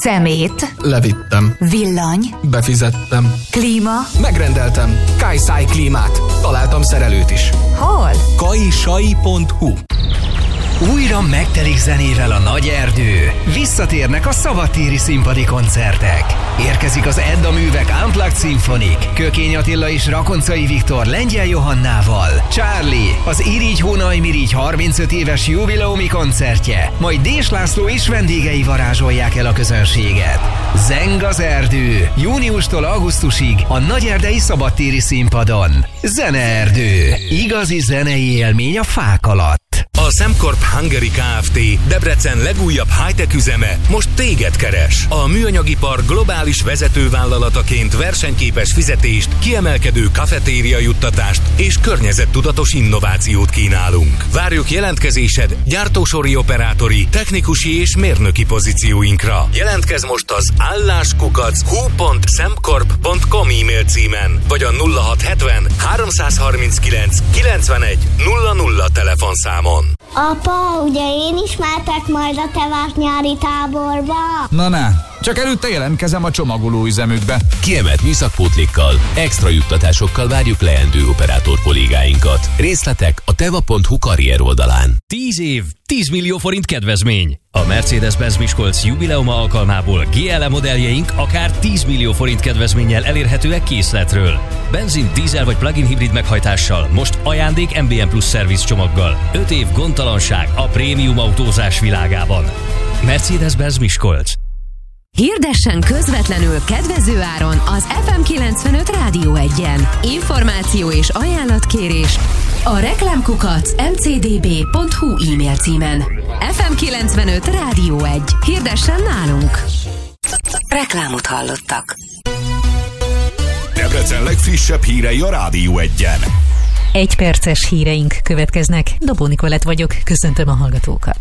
Szemét. Levittem. Villany. Befizettem. Klíma. Megrendeltem. Kajsáj klímát. Találtam szerelőt is. Hol? kajsai.hu. Újra megtelik zenével a nagy erdő. Visszatérnek a szabadtéri színpadi koncertek. Érkezik az Edda Művek Unplugged Symphonic, Kökény Attila és Rakoncai Viktor Lengyel Johannával, Charlie, az Irigy-Hunaj-Mirigy 35 éves jubileumi koncertje, majd Dés László és vendégei varázsolják el a közönséget. Zeng az erdő, júniustól augusztusig a Nagyerdei szabadtéri színpadon. Zeneerdő, igazi zenei élmény a fák alatt. A Semcorp Hungary Kft. Debrecen legújabb high-tech üzeme most téged keres. A műanyagipar globális vezetővállalataként versenyképes fizetést, kiemelkedő kafetéria juttatást és környezettudatos innovációt kínálunk. Várjuk jelentkezésed gyártósori operátori, technikusi és mérnöki pozícióinkra. Jelentkezz most az álláskukac.hu.semcorp.com e-mail címen, vagy a 0670 339 91 00 telefonszámon. Apa, ugye én is mehetek majd a Tevás nyári táborba? Na, csak előtte jelentkezem a csomagoló üzemükbe. Kiemelt műszakpótlékkal, extra juttatásokkal várjuk leendő operátor kollégáinkat. Részletek a teva.hu karrier oldalán. 10 év, 10 millió forint kedvezmény. A Mercedes-Benz Miskolc jubileuma alkalmából GLE modelljeink akár 10 millió forint kedvezménnyel elérhetőek készletről. Benzin, dízel vagy plug-in hibrid meghajtással, most ajándék MBM Plus szerviz csomaggal. 5 év gondtalanság a prémium autózás világában. Mercedes-Benz Miskolc. Hirdessen közvetlenül kedvező áron az FM 95 Rádió 1-en. Információ és ajánlatkérés a reklámkukac mcdb.hu e-mail címen. FM 95 Rádió 1. Hirdessen nálunk! Reklámot hallottak. Debrecen legfrissebb hírei a Rádió 1-en. 1 perces híreink következnek. Dobó Nikolett vagyok, köszöntöm a hallgatókat.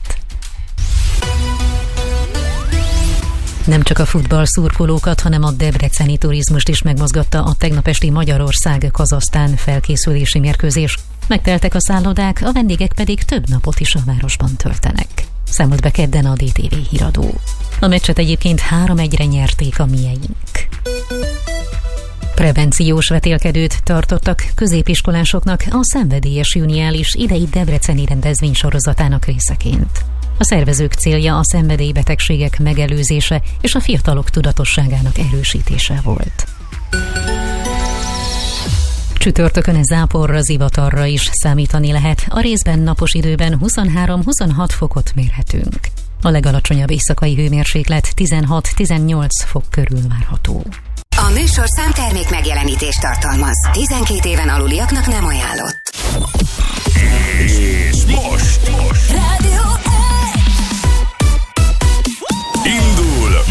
Nem csak a futballszurkolókat, hanem a debreceni turizmust is megmozgatta a tegnap esti Magyarország-Kazahsztán felkészülési mérkőzés. Megteltek a szállodák, a vendégek pedig több napot is a városban töltenek. Számolt be kedden a DTV híradó. A meccset egyébként 3-1-re nyerték a mieink. Prevenciós vetélkedőt tartottak középiskolásoknak a Szenvedélyes Juniális idei debreceni rendezvény sorozatának részeként. A szervezők célja a szenvedélybetegségek megelőzése és a fiatalok tudatosságának erősítése volt. Csütörtökön záporra, zivatarra is számítani lehet. A részben napos időben 23-26 fokot mérhetünk. A legalacsonyabb éjszakai hőmérséklet 16-18 fok körül várható. A műsor számtermék megjelenítést tartalmaz. 12 éven aluliaknak nem ajánlott.